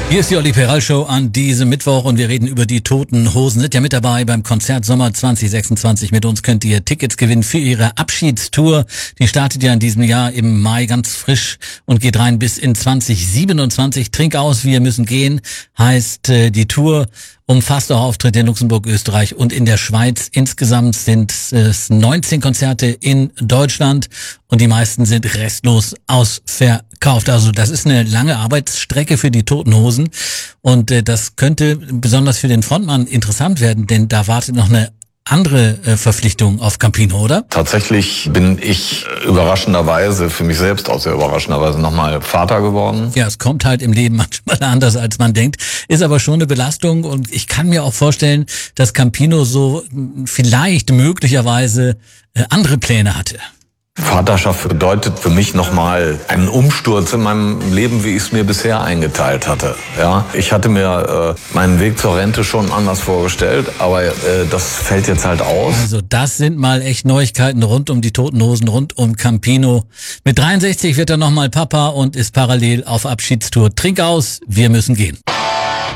Hier ist die Olli Peral Show an diesem Mittwoch und wir reden über die Toten Hosen. Sind ja mit dabei beim Konzert Sommer 2026. Mit uns könnt ihr Tickets gewinnen für ihre Abschiedstour. Die startet ja in diesem Jahr im Mai ganz frisch und geht rein bis in 2027. Trink aus, wir müssen gehen, heißt die Tour. Umfasst auch Auftritte in Luxemburg, Österreich und in der Schweiz. Insgesamt sind es 19 Konzerte in Deutschland und die meisten sind restlos ausverkauft. Also das ist eine lange Arbeitsstrecke für die Toten Hosen und das könnte besonders für den Frontmann interessant werden, denn da wartet noch eine andere Verpflichtung auf Campino, oder? Tatsächlich bin ich überraschenderweise, für mich selbst auch sehr überraschenderweise, nochmal Vater geworden. Ja, es kommt halt im Leben manchmal anders, als man denkt. Ist aber schon eine Belastung und ich kann mir auch vorstellen, dass Campino so vielleicht möglicherweise andere Pläne hatte. Vaterschaft bedeutet für mich nochmal einen Umsturz in meinem Leben, wie ich es mir bisher eingeteilt hatte. Ja, ich hatte mir meinen Weg zur Rente schon anders vorgestellt, aber das fällt jetzt halt aus. Also das sind mal echt Neuigkeiten rund um die Toten Hosen, rund um Campino. Mit 63 wird er nochmal Papa und ist parallel auf Abschiedstour. Trink aus, wir müssen gehen.